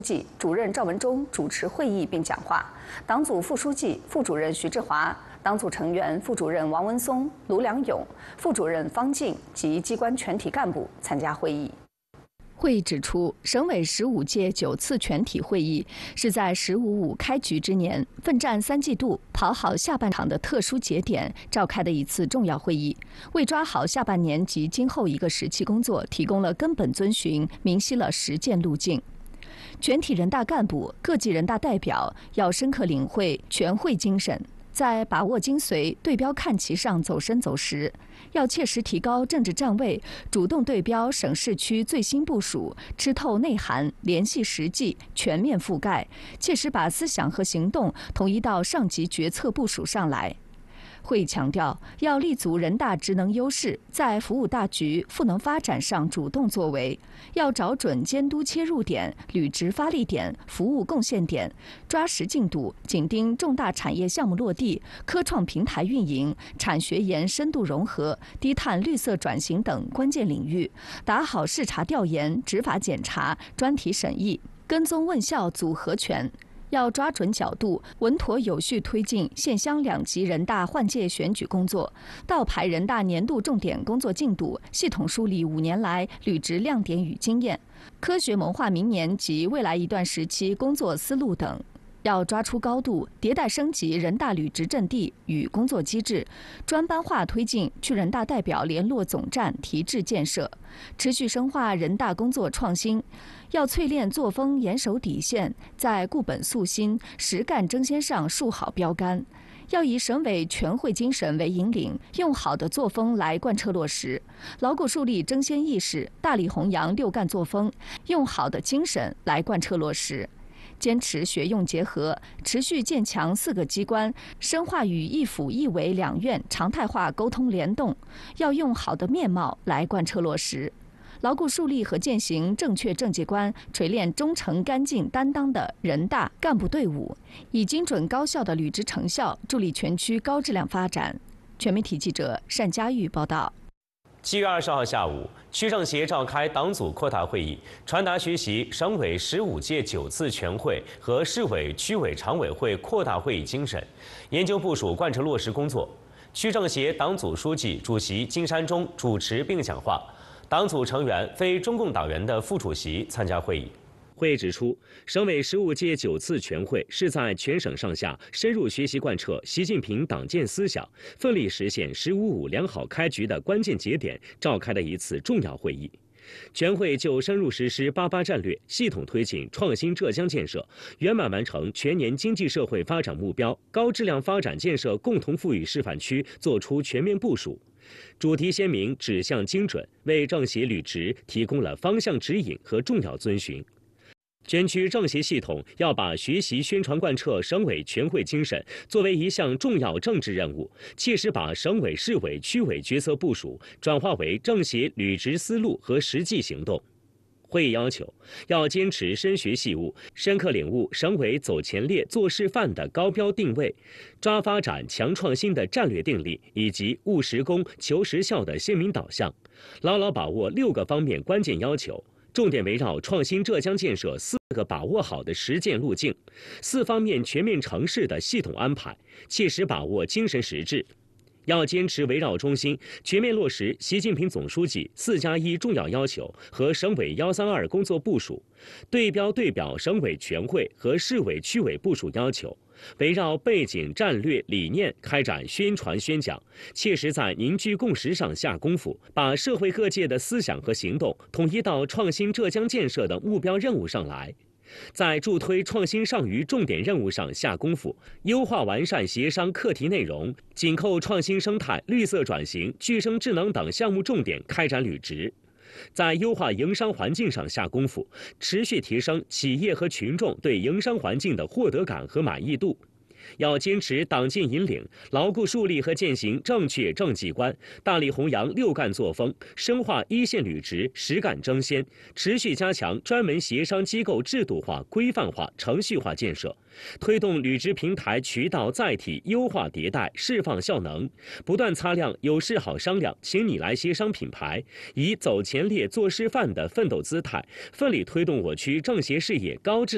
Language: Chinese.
主任赵文忠主持会议并讲话，党组副书记、副主任徐志华、党组成员副主任王文松、卢良勇、副主任方静及机关全体干部参加会议。会议指出，省委15届9次全体会议是在“15.5”开局之年，奋战3季度、跑好下半场的特殊节点召开的一次重要会议，为抓好下半年及今后一个时期工作提供了根本遵循、明晰了实践路径。全体人大干部、各级人大代表要深刻领会全会精神，在把握精髓、对标看齐上走深走实，要切实提高政治站位，主动对标省市区最新部署，吃透内涵，联系实际，全面覆盖，切实把思想和行动统一到上级决策部署上来。会议强调，要立足人大职能优势，在服务大局、赋能发展上主动作为，要找准监督切入点、履职发力点、服务贡献点，抓实进度，紧盯重大产业项目落地、科创平台运营、产学研深度融合、低碳绿色转型等关键领域，打好视察调研、执法检查、专题审议、跟踪问效组合拳。要抓准角度，稳妥有序推进县乡2级人大换届选举工作，倒排人大年度重点工作进度，系统梳理5年来履职亮点与经验，科学谋划明年及未来一段时期工作思路等。要抓出高度，迭代升级人大履职阵地与工作机制，专班化推进去人大代表联络总站提质建设，持续深化人大工作创新。要淬炼作风，严守底线，在固本塑新、实干争先上树好标杆。要以省委全会精神为引领，用好的作风来贯彻落实，牢固树立争先意识，大力弘扬6干作风，用好的精神来贯彻落实。坚持学用结合，持续建强4个机关，深化与一府一委2院常态化沟通联动，要用好的面貌来贯彻落实，牢固树立和践行正确政绩观，锤炼忠诚干净担当的人大干部队伍，以精准高效的履职成效，助力全区高质量发展。全媒体记者单佳玉报道。 7月20号下午，区政协召开党组扩大会议，传达学习省委15届9次全会和市委、区委常委会扩大会议精神，研究部署贯彻落实工作。区政协党组书记、主席金山中主持并讲话，党组成员、非中共党员的副主席参加会议。会议指出，省委15届9次全会是在全省上下深入学习贯彻习近平党建思想，奋力实现“15.5”良好开局的关键节点召开的一次重要会议。全会就深入实施88战略，系统推进创新浙江建设，圆满完成全年经济社会发展目标、高质量发展建设共同富裕示范区作出全面部署。主题鲜明，指向精准，为政协履职提供了方向指引和重要遵循。全区政协系统要把学习宣传贯彻省委全会精神作为一项重要政治任务，切实把省委、市委、区委决策部署转化为政协履职思路和实际行动。会议要求，要坚持深学细悟，深刻领悟省委走前列、做示范的高标定位，抓发展强创新的战略定力，以及务实功、求实效的鲜明导向，牢牢把握6个方面关键要求。重点围绕创新浙江建设4个把握好的实践路径，4方面全面城市的系统安排，切实把握精神实质。要坚持围绕中心，全面落实习近平总书记4+1重要要求和省委132工作部署，对标省委全会和市委区委部署要求，围绕背景、战略、理念开展宣传宣讲，切实在凝聚共识上下功夫，把社会各界的思想和行动统一到创新浙江建设的目标任务上来。在助推创新上虞重点任务上下功夫，优化完善协商课题内容，紧扣创新生态、绿色转型、具生智能等项目重点开展履职。在优化营商环境上下功夫，持续提升企业和群众对营商环境的获得感和满意度。要坚持党建引领，牢固树立和践行正确政绩观，大力弘扬6干作风，深化一线履职、实干争先，持续加强专门协商机构制度化、规范化、程序化建设，推动履职平台渠道载体优化迭代，释放效能，不断擦亮有事好商量，请你来协商品牌，以走前列、做示范的奋斗姿态，奋力推动我区政协事业高质